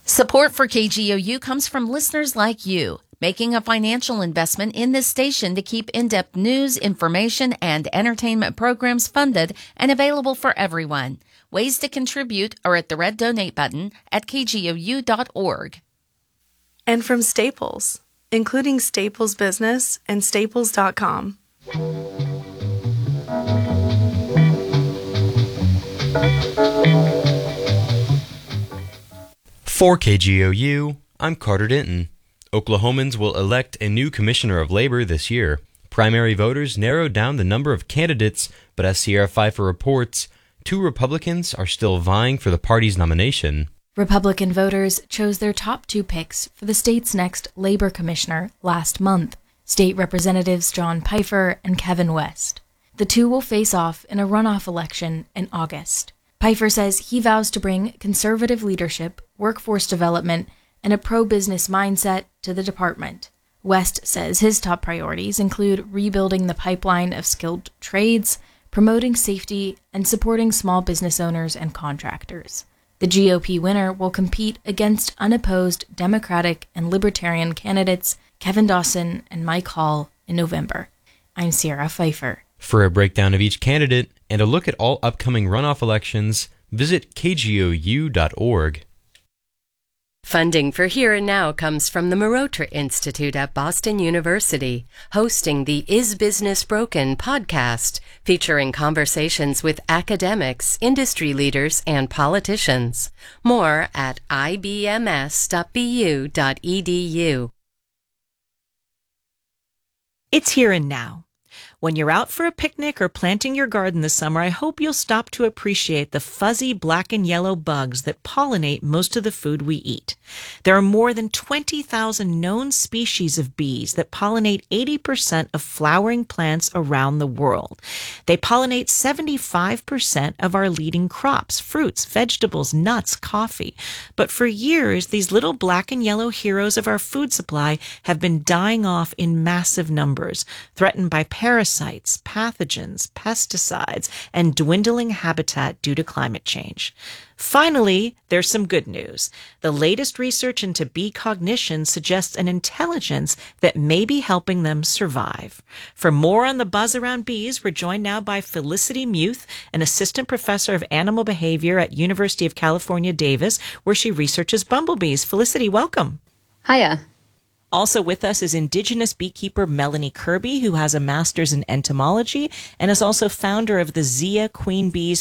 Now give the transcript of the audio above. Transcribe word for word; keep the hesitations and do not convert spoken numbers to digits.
Support for K G O U comes from listeners like you, making a financial investment in this station to keep in-depth news, information, and entertainment programs funded and available for everyone. Ways to contribute are at the red donate button at k g o u dot org. And from Staples, including Staples Business and staples dot com. For K G O U, I'm Carter Denton. Oklahomans will elect a new commissioner of labor this year. Primary voters narrowed down the number of candidates, but as Sierra Pfeiffer reports, two Republicans are still vying for the party's nomination. Republican voters chose their top two picks for the state's next labor commissioner last month, State Representatives John Pfeiffer and Kevin West. The two will face off in a runoff election in August. Pfeiffer says he vows to bring conservative leadership, workforce development, and a pro-business mindset to the department. West says his top priorities include rebuilding the pipeline of skilled trades, promoting safety, and supporting small business owners and contractors. The G O P winner will compete against unopposed Democratic and Libertarian candidates Kevin Dawson and Mike Hall in November. I'm Sierra Pfeiffer. For a breakdown of each candidate and a look at all upcoming runoff elections, visit k g o u dot org. Funding for Here and Now comes from the Marotra Institute at Boston University, hosting the Is Business Broken podcast, featuring conversations with academics, industry leaders, and politicians. More at i b m s dot b u dot e d u. It's Here and Now. When you're out for a picnic or planting your garden this summer, I hope you'll stop to appreciate the fuzzy black and yellow bugs that pollinate most of the food we eat. There are more than twenty thousand known species of bees that pollinate eighty percent of flowering plants around the world. They pollinate seventy-five percent of our leading crops, fruits, vegetables, nuts, coffee. But for years, these little black and yellow heroes of our food supply have been dying off in massive numbers, threatened by parasites, pathogens, pesticides, and dwindling habitat due to climate change. Finally, there's some good news. The latest research into bee cognition suggests an intelligence that may be helping them survive. For more on the buzz around bees, we're joined now by Felicity Muth, an assistant professor of animal behavior at University of California, Davis, where she researches bumblebees. Felicity, welcome. Hiya. Also with us is Indigenous beekeeper Melanie Kirby, who has a master's in entomology and is also founder of the Zia Queen Bees